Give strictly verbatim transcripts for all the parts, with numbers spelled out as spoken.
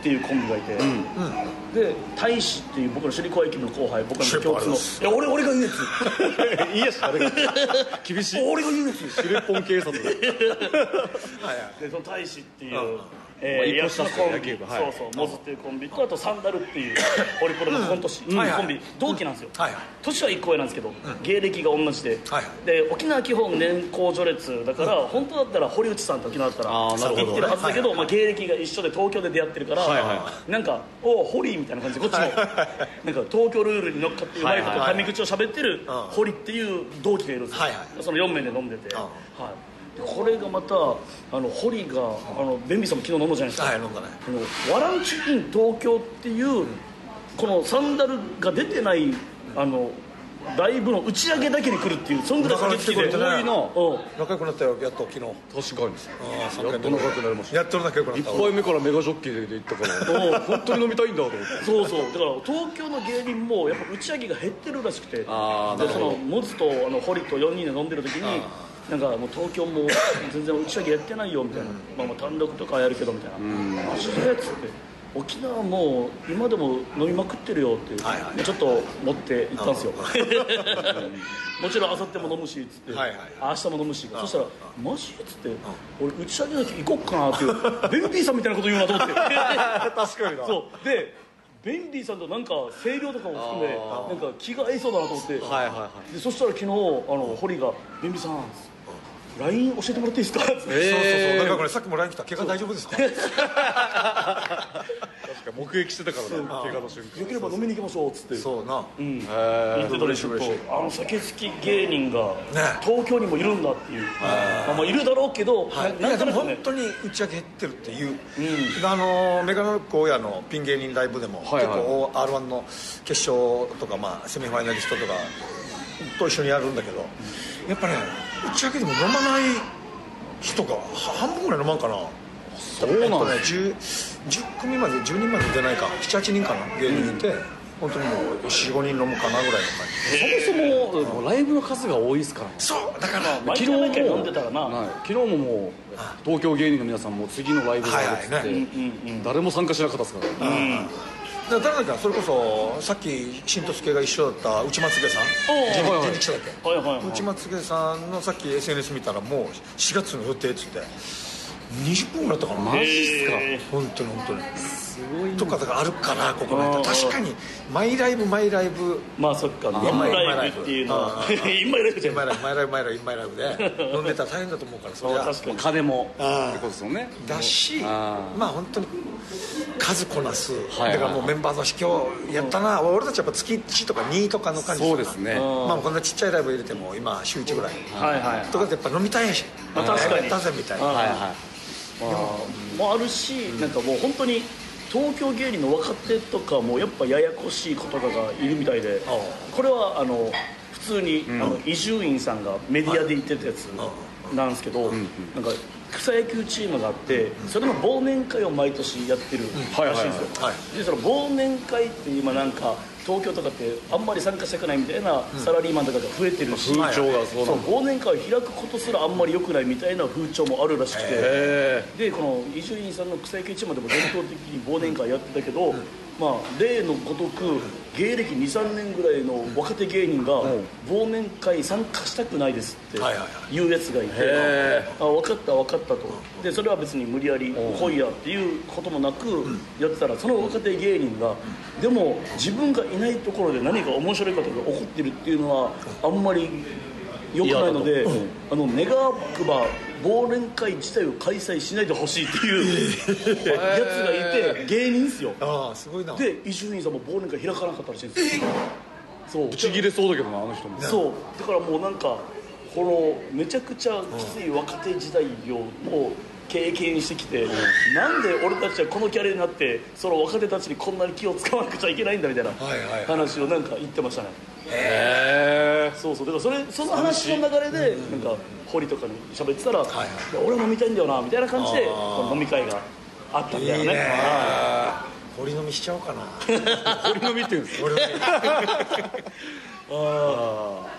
っていうコンビがいて、うん、で大使っていう僕の首里高駅の後輩、僕の共通の、いや俺俺が言うやついいやし誰が厳しい俺が言うやつシルポン警察ででその大使っていう、うんえー、野球のコンビ、はい、そうそうモズっていうコンビとあとサンダルっていうホリプロのコント師、うん、コンビ同期なんですよ、はいはい、年はいっこ上なんですけど、うん、芸歴が同じで、はいはい、で沖縄基本年功序列だから、うん、本当だったら堀内さんと沖縄だったら生きてるはずだけど、まあ、芸歴が一緒で東京で出会ってるから、はいはい、なんかおお堀みたいな感じでこっちもなんか東京ルールに乗っかってうまいことタメ口を喋ってる堀っていう同期がいるんですよ、はいはい、そのよんめんで飲んでて、はいこれがまたあの堀があのベンビーさんも昨日飲んだじゃないですか、はい、飲んだね、このワランチイン東京っていう、うん、このサンダルが出てないあのライブの打ち上げだけに来るっていう、そんぐらい駆けつけて多いな、うん、 仲良くなったよやっと昨日。確かにあやっと仲良くなりました。やっと仲良くなった。いっぱいめからメガジョッキーで行ったから本当に飲みたいんだと思ってそうそう、だから東京の芸人もやっぱ打ち上げが減ってるらしくて、あでそのモズとあの堀とよにんで飲んでる時になんかもう東京も全然打ち上げやってないよみたいな、うん、まあまあ単独とかやるけどみたいな、うん、マジでっつって沖縄も今でも飲みまくってるよって、はいはい、ちょっと持って行ったんですよもちろん明後日も飲むしっつって、はいはい、明日も飲むし、そしたらマジっつって俺打ち上げなきゃ行こっかなっていうベンビーさんみたいなこと言うなと思って確かになそうでベンビーさんとなんか声量とかも含めなんか気が合いそうだなと思って、はいはいはい、でそしたら昨日あの堀がベンビーさんライン 教えてもらっていいですかって、えー、そうそうそうなんかこれさっきも ライン 来た怪我大丈夫ですか確か目撃してたからな怪我の瞬間よければ飲みに行きましょうっつってそうなうん言ってたりするとあの酒好き芸人が東京にもいるんだっていう、ねまあ、まあいるだろうけど、はい、 いやでも本当に打ち上げ減ってるっていう、うん、あのメガネ荒野のピン芸人ライブでも、はいはい、結構 アールワン の決勝とか、まあ、セミファイナリストとかと一緒にやるんだけど、やっぱね打ち上げでも飲まない人が半分ぐらい飲まんかな。そうなんですね、じゅう, じゅっ組までじゅうにんまで出ないかななはちにんかな芸人いて、うん、本当にもう よん,ご 人飲むかなぐらいの感じ。そもそもライブの数が多いですから、ね、 そうだから昨日も飲んでたらな、はい、 昨日ももう東京芸人の皆さんも次のライブがあるっつって、ね、誰も参加しなかったですから、ねうんだから誰だっけそれこそさっき新とすけが一緒だった内松家さん人力車だっけ、はいはいはい、内松家さんのさっき エスエヌエス 見たらもうしがつの予定っつってにじゅっぷんぐらいだったかな。 マジっすか本当に本当にすごいとかがあるかなここね。確かにマイライブマイライブまあそっかインライブっていうのはインマイライブじゃないマイライブマイライブマイライブで飲んでたら大変だと思うからそれは確かに金もってことですよねだしまあ本当に数こなす、はいはい、だからもうメンバーの今日やったな、うん、俺たちやっぱ月いちとかにとかの感じそうですね、 まあこんなちっちゃいライブ入れても今週いちぐらい、はいはい、とかでやっぱ飲みたいし、 まあ、確かにやったぜみたいな、はいはいまあ、もあるし、うん、なんかもう本当に東京芸人の若手とかもやっぱややこしい言葉がいるみたいで、これはあの普通に伊集院さんがメディアで言ってたやつなんですけど、なんか草野球チームがあってそれの忘年会を毎年やってるらしいんですよ。でその忘年会って今なんか東京とかってあんまり参加したくないみたいなサラリーマンとかが増えてるし、 風潮がそうなんだ。 忘年会を開くことすらあんまり良くないみたいな風潮もあるらしくて、でこの伊集院さんの草野球チームでも伝統的に忘年会やってたけど、まあ例のごとく芸歴 にさんねんぐらいの若手芸人が忘年会参加したくないですっていうやつがいて、あ分かった分かったと。でそれは別に無理やり来いやっていうこともなくやってたら、その若手芸人がでも自分がいないところで何か面白いことが起こってるっていうのはあんまり良くないので、うん、あの願わくば忘年会自体を開催しないでほしいっていうやつがいて芸人っすよ。 あすごいな。 で伊集院さんも忘年会開かなかったらしいんですよ。そうブチギレそうだけどなあの人も。 そうだからもうなんかこのめちゃくちゃきつい若手時代をもう経験してきて、うん、なんで俺たちはこのキャラになってその若手たちにこんなに気を使わなくちゃいけないんだみたいな話をなんか言ってましたね。へえ。そうそうだからそれその話の流れでなんか堀とかに喋ってたら、はいはい、俺飲みたいんだよなみたいな感じで飲み会があったみたいなね。いいね堀飲みしちゃおうかな。 堀飲みって言うんですよ。 ああ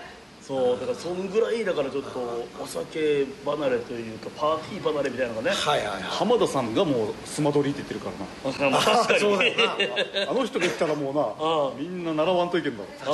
そうだからそんぐらいだからちょっとお酒離れというかパーティー離れみたいなのがね、 はいはいはい、 浜田さんがもうスマドリって言ってるからな。 まあ確かにそうだよなあの人が来たらもうなみんな習わんといけんだろ。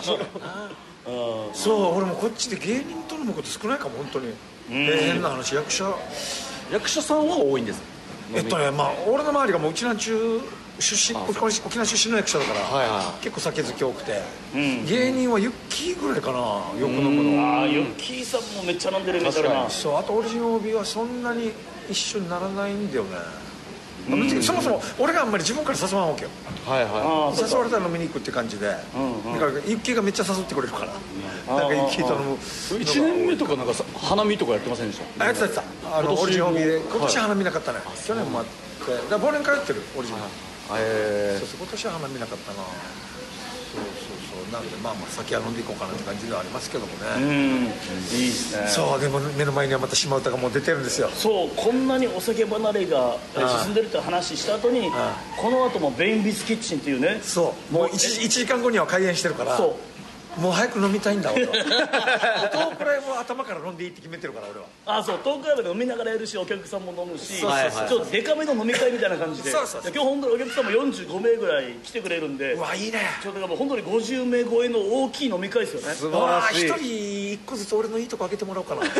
そう俺もこっちで芸人と飲むこと少ないかも本当に、えー変な話役者役者さんは多いんです。 えっとねまあ俺の周りがもううちなんちゅう出身沖縄出身の役者だから、 はいはい、 結構酒好き多くて、 うん、 芸人はユッキーぐらいかなよく飲むの。 ああユッキーさんもめっちゃ飲んでるみたいな。 そうあとオリジン オービー はそんなに一緒にならないんだよね、うん、そもそも俺があんまり自分から誘わんわけよ。はいはい、誘われたら飲みに行くって感じで、うんうん、だからユッキーがめっちゃ誘ってくれるから、うん、なんかユッキーと飲む。 いちねんめとかなんか花見とかやってませんでした？ あやってたやってたあのオリジン オービー で今年花見なかったね、はい、去年もあってだから忘年会やってるオリジン、はい、えー、そうそう今年は花見なかったな。そうそうそうなんでまあまあ酒は飲んでいこうかなって感じではありますけどもね。うんいいですね。 そうでも目の前にはまた島唄がもう出てるんですよ。 そうこんなにお酒離れが進んでるって話した後にこの後もベインビスキッチンっていうね、 そうもう 1, いちじかんごには開演してるからそうもう早く飲みたいんだ俺はトークライブは頭から飲んでいいって決めてるから俺は。 あそうトークライブで飲みながらやるしお客さんも飲むし、 そうそうそうちょっとデカめの飲み会みたいな感じでそうそうそう今日本当にお客さんもよんじゅうごめいぐらい来てくれるんで、 うわいいね。 ちょっともう本当にごじゅうめい超えの大きい飲み会ですよね。 素晴らしい。 一人一個ずつ俺のいいとこ開けてもらおうかな。いや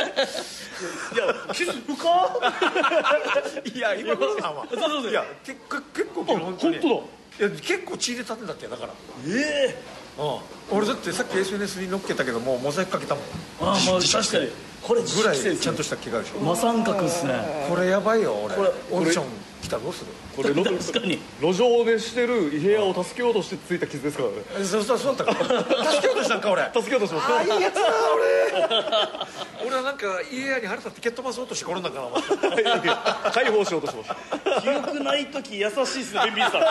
気づくかいや今頃だわ。 そうそうそういや結構結構本当に本当だ。 いや結構血入れたんだってだから。 ええうん、俺だってさっき エスエヌエス に載っけたけどもうモザイクかけたもん。 ああまあ確かにこれぐらいちゃんとした毛があるでしょ。 真三角っすね。 これやばいよ俺。 これオーディション来たらどうする？ これ確かに路上でしてる部屋を助けようとしてついた傷ですからね。 そうそうそうだったから助けようとしたんか俺。 助けようとしました。 ああいいやつだ俺。俺はなんか家に腹立って蹴っ飛ばそうとして転んだから思った解放しようとしました。 記憶ない時優しいっすねベンビーさ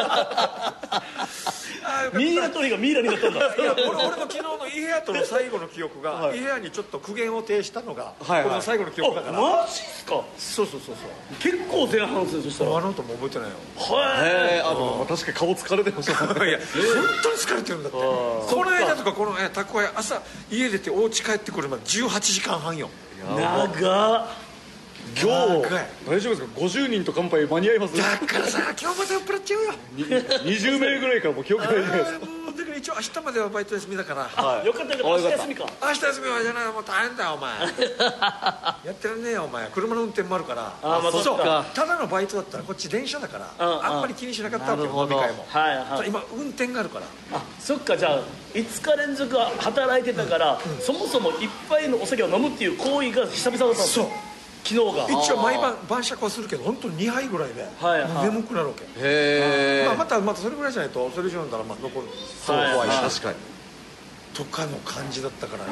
ん。ミイラ取りがミイラになったんだ。 いや俺, 俺の昨日のイヘアとの最後の記憶が、はい、イヘアにちょっと苦言を呈したのが、はいはい、俺の最後の記憶だから。 マジっすか？ そうそうそうそう結構前半ですね。そしたらあの後も覚えてないよ。 へえあの確かに顔疲れてましたね。 いや本当に疲れてるんだって。この間とかこの宅配朝家出てお家帰ってくるまでじゅうはちじかんはんよ。 長っ。 今日大丈夫ですか？ごじゅうにんと乾杯間に合います？ だからさ今日まで酔っ払っちゃうよ。 にじゅうめいぐらいからもう記憶ないじゃないですか。 だから一応明日まではバイト休みだから。 あよかったよかった。明日休みか。 明日休みはじゃないもう大変だよお前。やってらんねえよお前。車の運転もあるから。 あまあそうか。 ただのバイトだったらこっち電車だからあんまり気にしなかったわけよ飲み会も。 はいはい。 今運転があるから。 あそっかじゃあいつか連続働いてたからそもそもいっぱいのお酒を飲むっていう行為が久々だったんですよ。昨日が一応毎晩晩酌はするけど本当ににはいぐらいで、はいはい、眠くなるわけ。 へえ、 まあ、またまたそれぐらいじゃないとそれ以上なんだらまあ残るそう怖いし、はい、 確かにとかの感じだったから。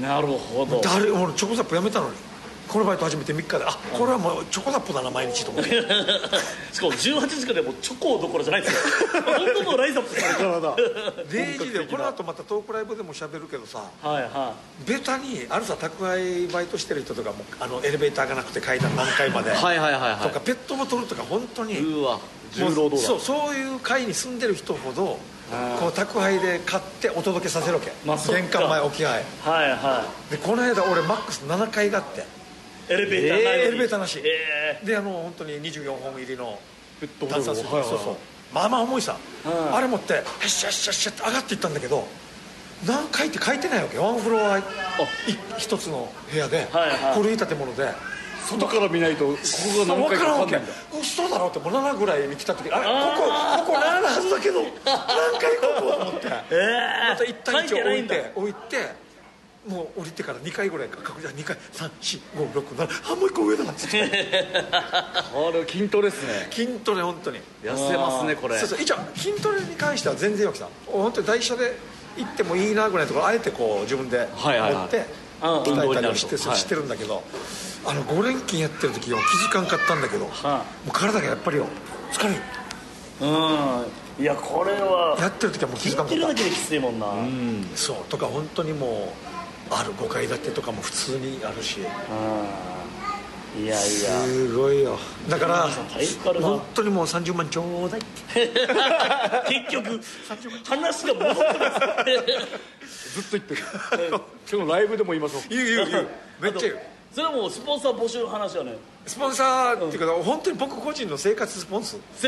なるほど。 誰俺チョコザップやめたのにこのバイト始めてみっかであこれはもうチョコザップだな毎日と思ってしかもじゅうはちじかんでもうチョコどころじゃないですよ。本当もうライザップですかられいじでこの後またトークライブでも喋るけどさ、 はいはい、 ベタにあるさ宅配バイトしてる人とかもあのエレベーターがなくて階段何階まではいはいはい、はい、 とかペットボトルとか本当にうわ重労働だ。 そうそういう階に住んでる人ほどこう宅配で買ってお届けさせるわけ、まあ、玄関前置き配はいはい。 でこの間俺マックスななかいがあってエレベーターない、 えー、エレベーターなし、 えー、 であの本当ににじゅうよんほん入りのペットボトルそうそうそうまあまあ重いさ、うん、あれ持ってよっしゃよっしゃよっしゃって上がっていったんだけど何階って書いてないわけ。ワンフロア一つの部屋で、はいはい、古い建物で外から見ないとここが何階か分かんないんだ。 嘘だろってもうななぐらいに来た時あれここここななのはずだけど何階ここと思って、えー、また一旦一応置いて置いてもう降りてからにかいぐらいか確認にかいさんしごろくななあもう一個上だっつってこれ筋トレですね。 筋トレ本当に痩せますねこれ。 そうそう一応筋トレに関しては全然よくさ本当に台車で行ってもいいなぐらいのところあえてこう自分で持って鍛えたりをしてしてるんだけど、あのご連勤やってる時は気づかんかったんだけど、もう体がやっぱりよ疲れる。 うんいやこれはやってる時はもう気づかんかった。 聞いてるだけできついもんな。 うんそうとか本当にもうあるごかい建てとかも普通にあるし、 いやいやすごいよ。だから大変だな本当にもうさんじゅうまんちょうだいって結局話が戻ってますずっと言ってる今日ライブでも言いましょう。 言う言う言うめっちゃ言う。 それはもうスポンサー募集の話はね、 スポンサーっていうか本当に僕個人の生活スポンス